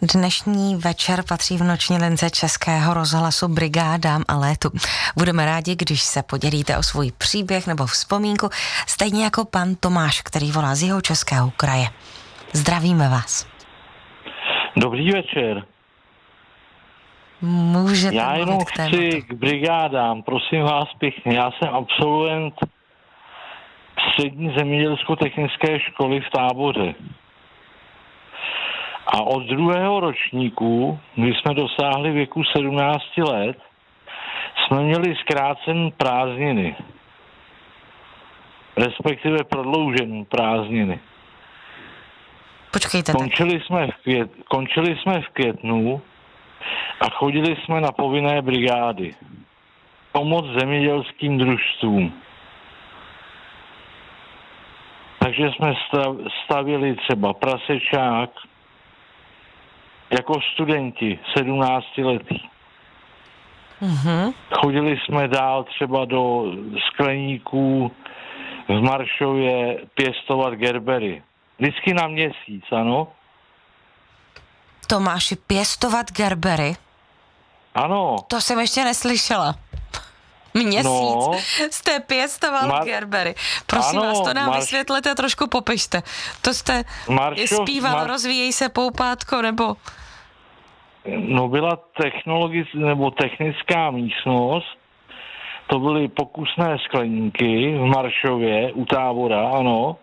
Dnešní večer patří v noční lince Českého rozhlasu Brigádám a létu. Budeme rádi, když se podělíte o svůj příběh nebo vzpomínku, stejně jako pan Tomáš, který volá z Jihočeského kraje. Zdravíme vás. Dobrý večer. Můžete Já jenom mluvit k tématu. chci k brigádám, prosím vás pěkně. Já jsem absolvent střední zemědělsko-technické školy v Táboře. A od druhého ročníku, kdy jsme dosáhli věku 17 let, jsme měli zkrácené prázdniny. Respektive prodloužené prázdniny. Počkejte. Končili jsme v květnu a chodili jsme na povinné brigády. Pomoc zemědělským družstvům. Takže jsme stavěli třeba prasečák jako studenti 17 letí. Mm-hmm. Chodili jsme dál třeba do skleníků v Maršově pěstovat gerbery. Vždycky na měsíc, ano? Tomáši, pěstovat gerbery? Ano. To jsem ještě neslyšela. Měsíc jste pěstoval gerbery. Prosím vás, to nám vysvětlete a trošku popište. To jste zpíval Rozvíjej se poupátko, nebo... No byla technická místnost, to byly pokusné skleníky v Maršově u Tábora, ano.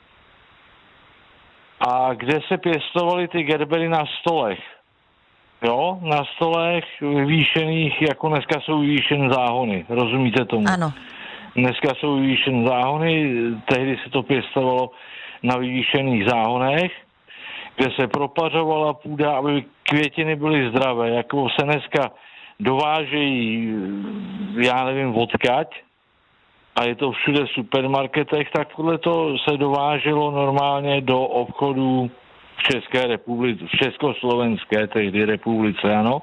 A kde se pěstovaly ty gerbery na stolech. Jo, na stolech vyvýšených, jako dneska jsou vyvýšené záhony, rozumíte tomu? Ano. Dneska jsou vyvýšené záhony, tehdy se to pěstovalo na vyvýšených záhonech, kde se propařovala půda, aby květiny byly zdravé, jako se dneska dovážejí, já nevím, odkud, a je to všude v supermarketech, tak tohle to se dováželo normálně do obchodů v České republice, v Československé tehdy republice, ano.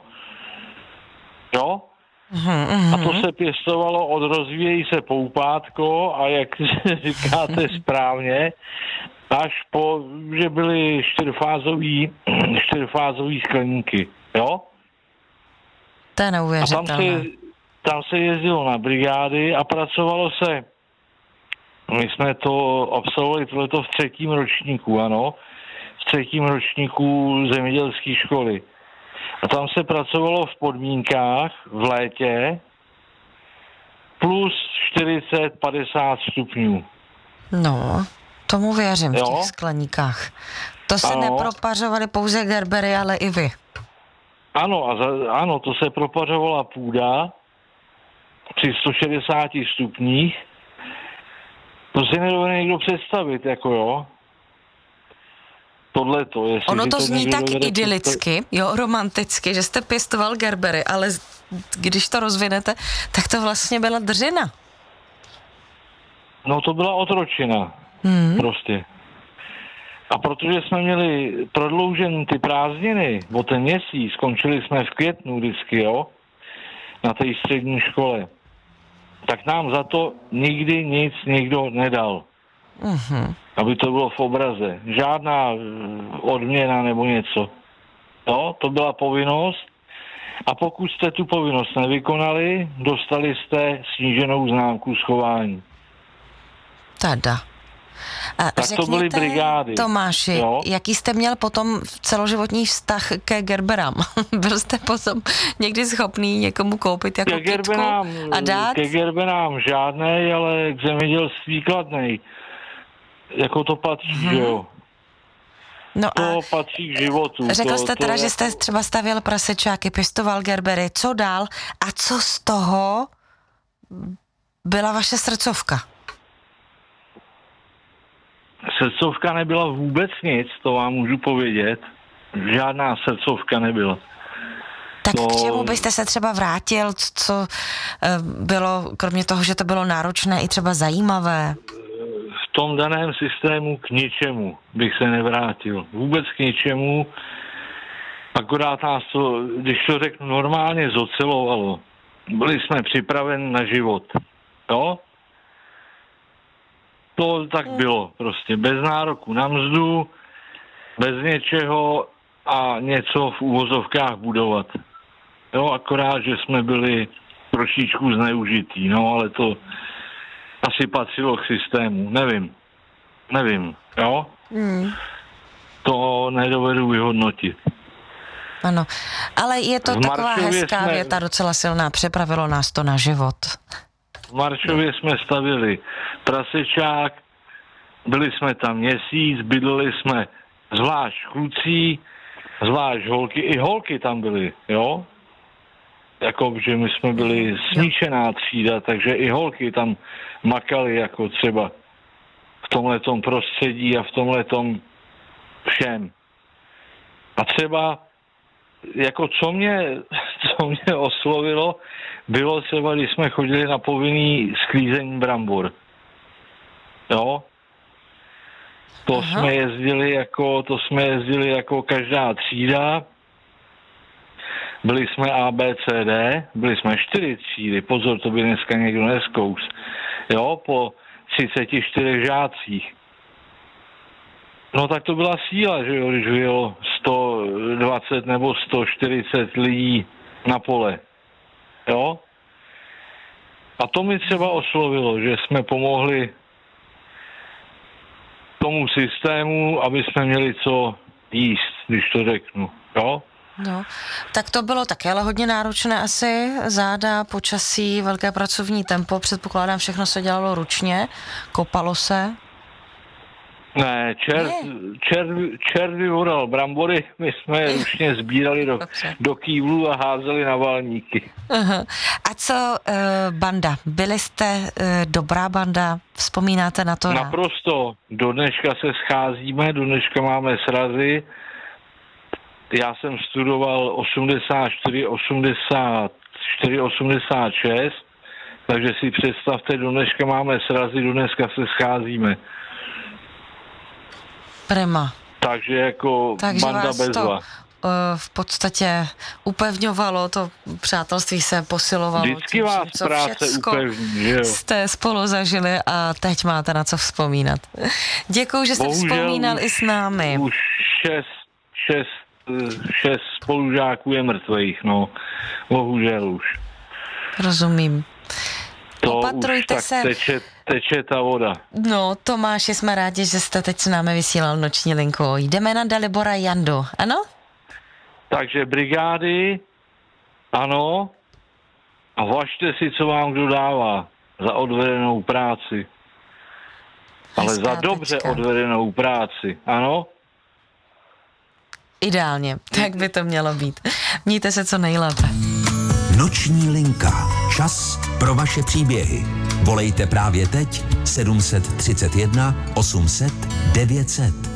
Jo? Mm-hmm. A to se pěstovalo od Rozvíjejí se poupátko a jak říkáte správně, až po, že byly čtyřfázový skleníky, jo? To je neuvěřitelné. A tam se jezdilo na brigády a pracovalo se. My jsme to absolvovali tohleto v 3. ročníku, ano. V 3. ročníku zemědělské školy. A tam se pracovalo v podmínkách v létě plus 40-50 stupňů. No, tomu věřím v těch skleníkách. To se nepropařovaly pouze gerbery, ale i vy. Ano, to se propařovala půda při 160 stupních. To si nedovede někdo představit, jako jo. Tohleto, jestli ono to zní tak idylicky, představit... romanticky, že jste pěstoval gerbery, ale když to rozvinete, tak to vlastně byla dřina. No to byla otročina, prostě. A protože jsme měli prodloužen ty prázdniny o ten měsíc, skončili jsme v květnu vždycky, jo, na té střední škole, tak nám za to nikdy nic nikdo nedal. Mm-hmm. Aby to bylo v obraze. Žádná odměna nebo něco. No, to byla povinnost. A pokud jste tu povinnost nevykonali, dostali jste sníženou známku schování. Teda. A tak to byly brigády. Tomáši, jo? Jaký jste měl potom celoživotní vztah ke gerberám? Byl jste potom někdy schopný někomu koupit jako kytku a dát? Ke gerberám žádnej, ale k zemědělství kladnej. Jako to patří, jo. No to patří k životu. Řekl jste teda, že jste třeba stavěl prasečáky, pěstoval gerbery. Co dál? A co z toho byla vaše srdcovka? Srdcovka nebyla vůbec nic, to vám můžu povědět. Žádná srdcovka nebyla. Tak k čemu byste se třeba vrátil, co bylo, kromě toho, že to bylo náročné, i třeba zajímavé? V tom daném systému k ničemu bych se nevrátil. Vůbec k ničemu. Akorát nás to, když to řeknu, normálně zocelovalo. Byli jsme připraveni na život. Jo? To tak bylo prostě. Bez nároku na mzdu, bez něčeho a něco v úvozovkách budovat. Jo, akorát, že jsme byli trošičku zneužitý, no, ale to asi patřilo k systému, nevím, jo? To nedovedu vyhodnotit. Ano, ale je to taková hezká věta, docela silná, přepravilo nás to na život. V Maršově jsme stavili prasečák, byli jsme tam měsíc, bydleli jsme zvlášť kluci, zvlášť holky, i holky tam byly, jo? Jako, že my jsme byli smíšená třída, takže i holky tam makaly, jako třeba v tomhletom prostředí a v tomhletom všem. A třeba, jako co mě oslovilo, bylo třeba, když jsme chodili na povinný sklízení brambor. Jo? To jsme jezdili jako každá třída. Byli jsme A, B, C, D, byli jsme 4 třídy, pozor, to by dneska někdo neskous. Jo, po 34 žácích. No tak to byla síla, že jo, když bylo 120 nebo 140 lidí na pole. Jo? A to mi třeba oslovilo, že jsme pomohli tomu systému, aby jsme měli co jíst, když to řeknu. Jo? No, tak to bylo také ale hodně náročné asi, záda, počasí, velké pracovní tempo, předpokládám, všechno se dělalo ručně, kopalo se. Ne, čert vyvoral brambory, my jsme je ručně sbírali do kývlů a házeli na valníky. Aha. A co banda? Byli jste dobrá banda? Vzpomínáte na to? Naprosto. Do dneška se scházíme, do dneška máme srazy. Já jsem studoval 84, 86, takže si představte, do dneška máme srazy, do dneška se scházíme. Prima. Takže jako banda bezva. V podstatě upevňovalo, to přátelství se posilovalo. Vždycky vás práce upevní, že jo? Jste spolu zažili a teď máte na co vzpomínat. Děkuju, že jste vzpomínal i s námi. Už šest spolužáků je mrtvých, no. Bohužel už. Rozumím. To opatrujte už tak se. Teče ta voda. No, Tomáši, jsme rádi, že jste teď s námi vysílal noční linku. Jdeme na Dalibora Jandu, ano? Takže brigády, ano, a važte si, co vám kdo dává za odvedenou práci. Ale za dobře odvedenou práci, ano? Ideálně, tak by to mělo být. Mějte se co nejlépe. Noční linka. Čas pro vaše příběhy. Volejte právě teď 731 800 900.